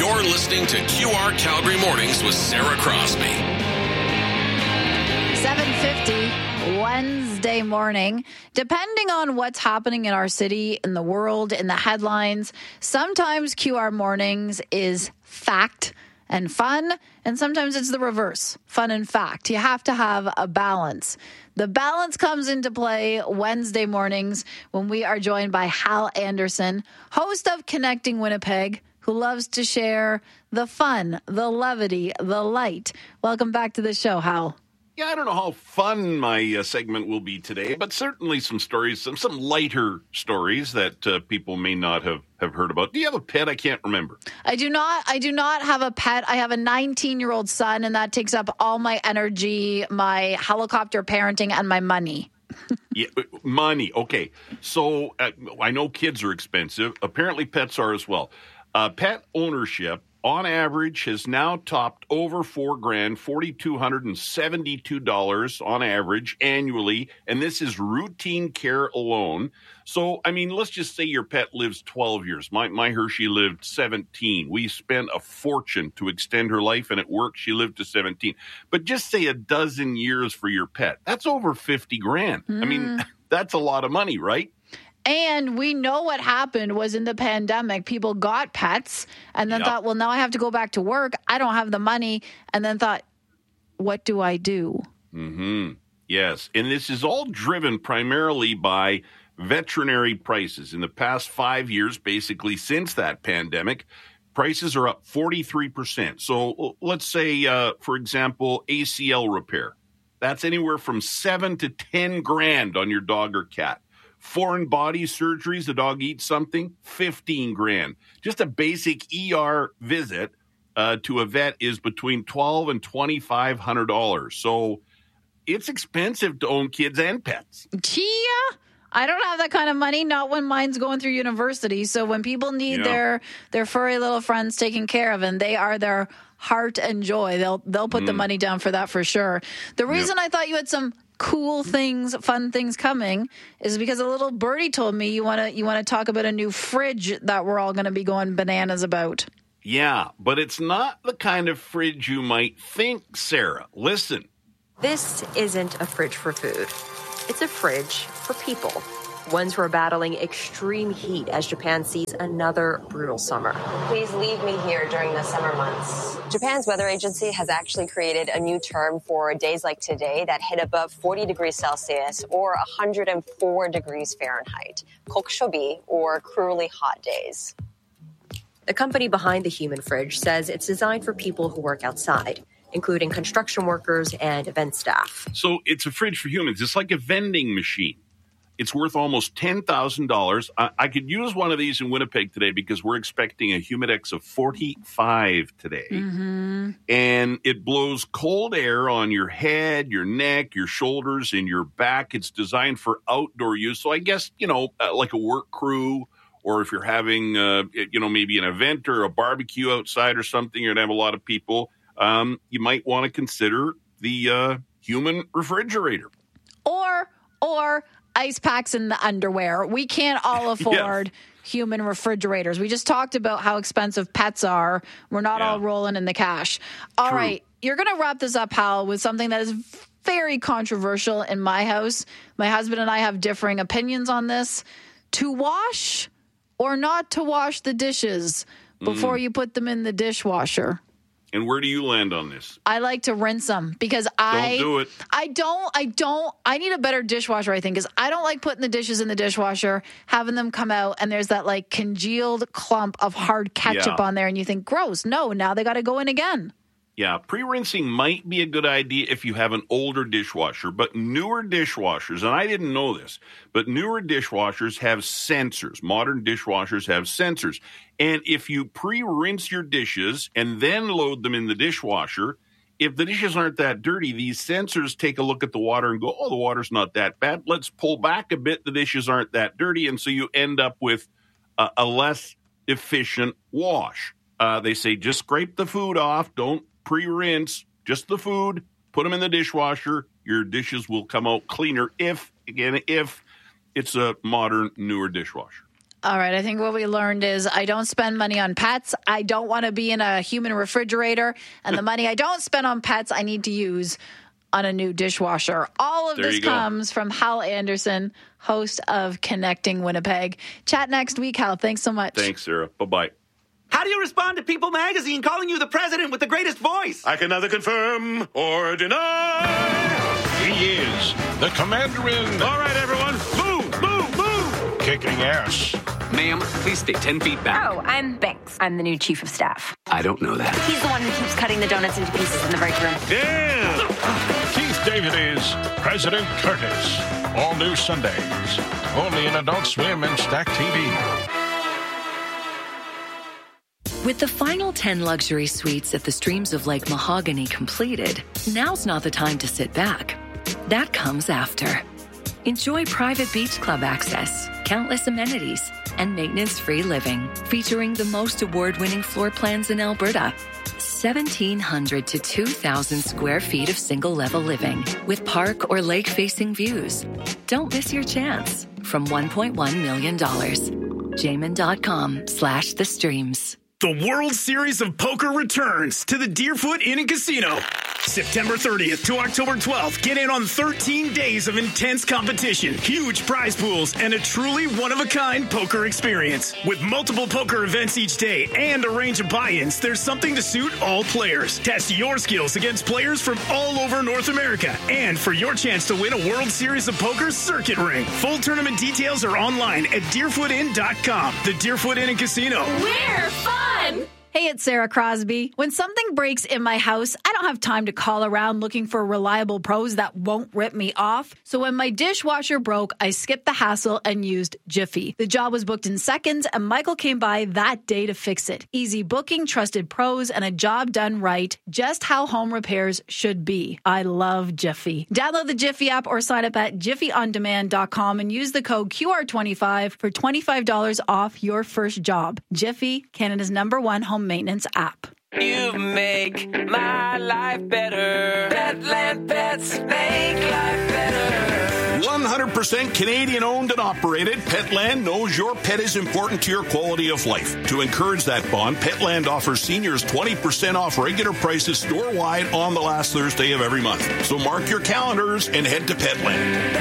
You're listening to QR Calgary Mornings with Sarah Crosby. 7:50 Wednesday morning. Depending on what's happening in our city, in the world, in the headlines, sometimes QR Mornings is fact and fun, and sometimes it's the reverse, fun and fact. You have to have a balance. The balance comes into play Wednesday mornings when we are joined by Hal Anderson, host of Connecting Winnipeg, who loves to share the fun, the levity, the light. Welcome back to the show, Hal. Yeah, I don't know how fun my segment will be today, but certainly some stories, some lighter stories that people may not have heard about. Do you have a pet? I can't remember. I do not have a pet. I have a 19-year-old son, and that takes up all my energy, my helicopter parenting, and my money. Yeah, money. Okay. So I know kids are expensive. Apparently pets are as well. Pet ownership on average has now topped over $4,000, $4,272 on average annually, and this is routine care alone. So, I mean, let's just say your pet lives 12 years. My Hershey lived 17. We spent a fortune to extend her life, and at work she lived to 17. But just say a dozen years for your pet. That's over $50,000. I mean, that's a lot of money, right? And we know what happened was in the pandemic, people got pets and then thought, well, now I have to go back to work. I don't have the money. And then thought, what do I do? Mm-hmm. Yes. And this is all driven primarily by veterinary prices. In the past 5 years, basically since that pandemic, prices are up 43%. So let's say, for example, ACL repair. That's anywhere from $7,000 to $10,000 on your dog or cat. Foreign body surgeries, the dog eats something, $15,000. Just a basic ER visit to a vet is between $1,200 and $2,500. So it's expensive to own kids and pets. Yeah, I don't have that kind of money, not when mine's going through university. So when people need their furry little friends taken care of, and they are their heart and joy, they'll put the money down for that for sure. The reason I thought you had some cool things, fun things coming is because a little birdie told me you want to talk about a new fridge that we're all going to be going bananas about. Yeah, but it's not the kind of fridge you might think, Sarah. Listen. This isn't a fridge for food. It's a fridge for people. Ones who are battling extreme heat as Japan sees another brutal summer. Please leave me here during the summer months. Japan's weather agency has actually created a new term for days like today that hit above 40 degrees Celsius or 104 degrees Fahrenheit. Kokushobi, or cruelly hot days. The company behind the Human Fridge says it's designed for people who work outside, including construction workers and event staff. So it's a fridge for humans. It's like a vending machine. It's worth almost $10,000. I could use one of these in Winnipeg today because we're expecting a humidex of 45 today. Mm-hmm. And it blows cold air on your head, your neck, your shoulders, and your back. It's designed for outdoor use. So I guess, like a work crew, or if you're having, maybe an event or a barbecue outside or something, you're going to have a lot of people, you might want to consider the human refrigerator. Or ice packs in the underwear. We can't all afford human refrigerators. We just talked about how expensive pets are. We're not all rolling in the cash. All right. You're going to wrap this up, Hal, with something that is very controversial in my house. My husband and I have differing opinions on this. To wash or not to wash the dishes before you put them in the dishwasher. And where do you land on this? I like to rinse them because Don't do it. I need a better dishwasher, I think, because I don't like putting the dishes in the dishwasher, having them come out, and there's that like congealed clump of hard ketchup on there, and you think, gross. No, now they got to go in again. Yeah, pre-rinsing might be a good idea if you have an older dishwasher, but newer dishwashers, and I didn't know this, but newer dishwashers have sensors. Modern dishwashers have sensors. And if you pre-rinse your dishes and then load them in the dishwasher, if the dishes aren't that dirty, these sensors take a look at the water and go, oh, the water's not that bad. Let's pull back a bit. The dishes aren't that dirty. And so you end up with a less efficient wash. They say just scrape the food off. Don't pre-rinse, just the food, put them in the dishwasher. Your dishes will come out cleaner if it's a modern, newer dishwasher. All right. I think what we learned is I don't spend money on pets. I don't want to be in a human refrigerator. And the money I don't spend on pets, I need to use on a new dishwasher. All of this comes from Hal Anderson, host of Connecting Winnipeg. Chat next week, Hal. Thanks so much. Thanks, Sarah. Bye-bye. How do you respond to People Magazine calling you the president with the greatest voice? I can neither confirm or deny. He is the commander-in. All right, everyone. Move, move, move. Kicking ass. Ma'am, please stay 10 feet back. Oh, I'm Banks. I'm the new chief of staff. I don't know that. He's the one who keeps cutting the donuts into pieces in the break room. Yeah. Keith David is President Curtis. All new Sundays. Only in Adult Swim and Stack TV. With the final 10 luxury suites at the Streams of Lake Mahogany completed, now's not the time to sit back. That comes after. Enjoy private beach club access, countless amenities, and maintenance-free living, featuring the most award-winning floor plans in Alberta. 1,700 to 2,000 square feet of single-level living with park or lake-facing views. Don't miss your chance. From $1.1 million. Jamin.com/the streams. The World Series of Poker returns to the Deerfoot Inn and Casino. September 30th to October 12th, get in on 13 days of intense competition, huge prize pools, and a truly one-of-a-kind poker experience. With multiple poker events each day and a range of buy-ins, there's something to suit all players. Test your skills against players from all over North America. And for your chance to win a World Series of Poker circuit ring. Full tournament details are online at deerfootin.com. The Deerfoot Inn and Casino. We're fun! Hey, it's Sarah Crosby. When something breaks in my house, I don't have time to call around looking for reliable pros that won't rip me off. So when my dishwasher broke, I skipped the hassle and used Jiffy. The job was booked in seconds, and Michael came by that day to fix it. Easy booking, trusted pros, and a job done right. Just how home repairs should be. I love Jiffy. Download the Jiffy app or sign up at jiffyondemand.com and use the code QR25 for $25 off your first job. Jiffy, Canada's #1 home maintenance app. You make my life better. Petland Pets make life better. 100% Canadian owned and operated, Petland knows your pet is important to your quality of life. To encourage that bond, Petland offers seniors 20% off regular prices store-wide on the last Thursday of every month. So mark your calendars and head to Petland.